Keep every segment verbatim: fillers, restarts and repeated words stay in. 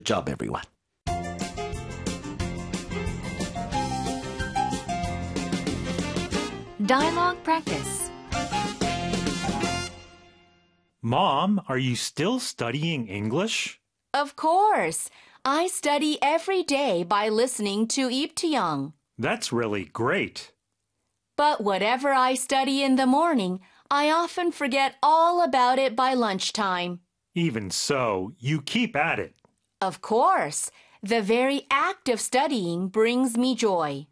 Good job, everyone. Dialogue practice. Mom, are you still studying English? Of course. I study every day by listening to Iptiong. That's really great. But whatever I study in the morning, I often forget all about it by lunchtime. Even so, you keep at it. Of course. The very act of studying brings me joy.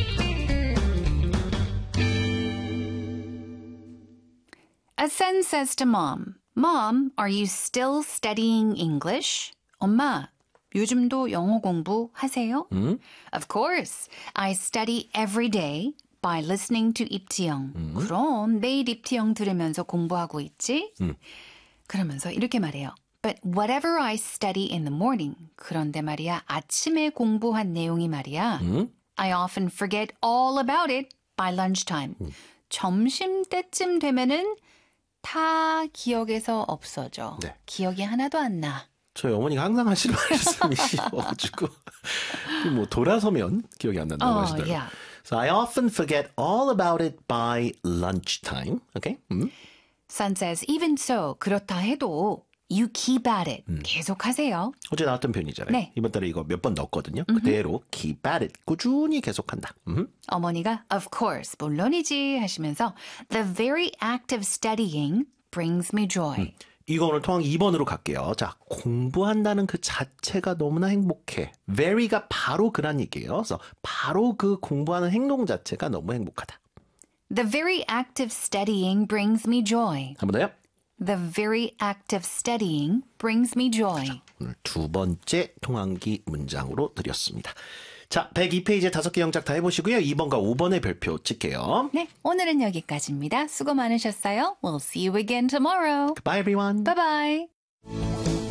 A son says to mom, Mom, are you still studying English? 엄마, 요즘도 영어 공부 하세요? 음? Of course. I study every day by listening to 입티영. 음. 그럼 매일 입티영 들으면서 공부하고 있지? 음. 그러면서 이렇게 말해요. But whatever I study in the morning. 그런데 말이야, 아침에 공부한 내용이 말이야. 음? I often forget all about it by lunchtime. 음. 점심때쯤 되면은 다 기억에서 없어져. 네. 기억이 하나도 안 나. 저희 어머니가 항상 하시는 말씀이셔가지고 뭐 돌아서면 기억이 안 난다고 Oh, 하시더라고요. yeah. So I often forget all about it by lunchtime. Okay? 음? Son says, even so, 그렇다 해도 you keep at it. 음. 계속 하세요. 어제 나왔던 표현이잖아요. 네. 이번 달에 이거 몇 번 넣었거든요. 그대로 keep at it. 꾸준히 계속한다. 음. 어머니가 of course, 물론이지 하시면서 the very act of studying brings me joy. 음. 이거 오늘 통학 이 번으로 갈게요. 자, 공부한다는 그 자체가 너무나 행복해. very가 바로 그런 얘기예요. 그래서 바로 그 공부하는 행동 자체가 너무 행복하다. The very act of studying brings me joy. 한 번 더요. The very act of studying brings me joy. 오늘 두 번째 통한기 문장으로 드렸습니다. 자, 백이 페이지에 다섯 개 영작 다 해보시고요. 이 번과 오 번의 별표 찍게요. 네, 오늘은 여기까지입니다. 수고 많으셨어요. We'll see you again tomorrow. Goodbye, everyone. Bye-bye.